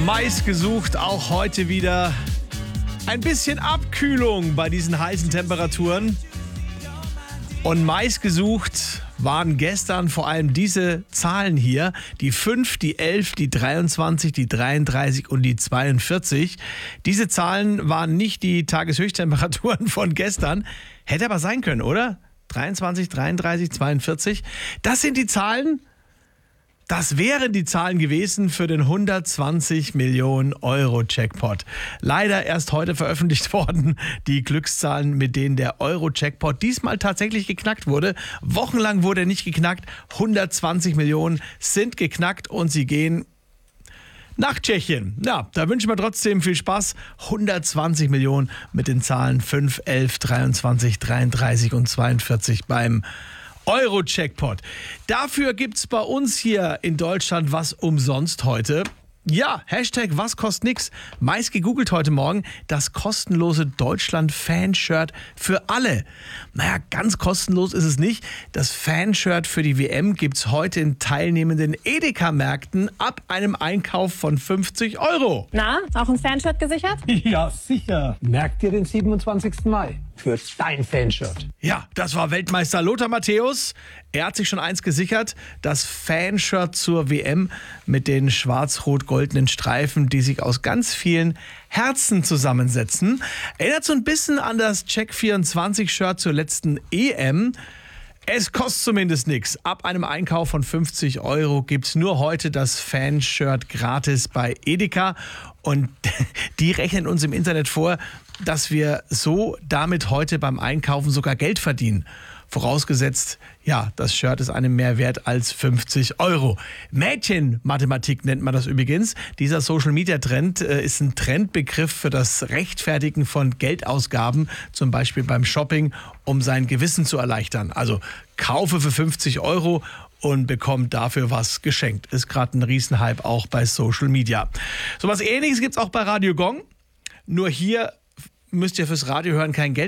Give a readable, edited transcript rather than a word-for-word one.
Meistgesucht auch heute wieder ein bisschen Abkühlung bei diesen heißen Temperaturen. Und meistgesucht waren gestern vor allem diese Zahlen hier. Die 5, die 11, die 23, die 33 und die 42. Diese Zahlen waren nicht die Tageshöchsttemperaturen von gestern. Hätte aber sein können, oder? 23, 33, 42. Das sind die Zahlen. Das wären die Zahlen gewesen für den 120 Millionen Euro Jackpot. Leider erst heute veröffentlicht worden, die Glückszahlen, mit denen der Euro-Jackpot diesmal tatsächlich geknackt wurde. Wochenlang wurde er nicht geknackt. 120 Millionen sind geknackt und sie gehen nach Tschechien. Ja, da wünschen wir trotzdem viel Spaß. 120 Millionen mit den Zahlen 5, 11, 23, 33 und 42 beim Euro-Jackpot. Dafür gibt's bei uns hier in Deutschland was umsonst heute. Ja, Hashtag was kostet nix. Meist gegoogelt heute Morgen das kostenlose Deutschland-Fanshirt für alle. Naja, ganz kostenlos ist es nicht. Das Fanshirt für die WM gibt's heute in teilnehmenden Edeka-Märkten ab einem Einkauf von 50 Euro. Na, auch ein Fanshirt gesichert? Ja, sicher. Merk dir den 27. Mai für dein Fanshirt. Ja, das war Weltmeister Lothar Matthäus. Er hat sich schon eins gesichert, das Fanshirt zur WM mit den schwarz-rot-goldenen Streifen, die sich aus ganz vielen Herzen zusammensetzen. Erinnert so ein bisschen an das Check24-Shirt zur letzten EM. Es kostet zumindest nichts. Ab einem Einkauf von 50 Euro gibt es nur heute das Fanshirt gratis bei Edeka. Und die rechnen uns im Internet vor, dass wir so damit heute beim Einkaufen sogar Geld verdienen. Vorausgesetzt, ja, das Shirt ist einem mehr wert als 50 Euro. Mädchenmathematik nennt man das übrigens. Dieser Social-Media-Trend ist ein Trendbegriff für das Rechtfertigen von Geldausgaben, zum Beispiel beim Shopping, um sein Gewissen zu erleichtern. Also kaufe für 50 Euro und bekommt dafür was geschenkt. Ist gerade ein Riesenhype auch bei Social Media. So was Ähnliches gibt es auch bei Radio Gong. Nur hier müsst ihr fürs Radio hören kein Geld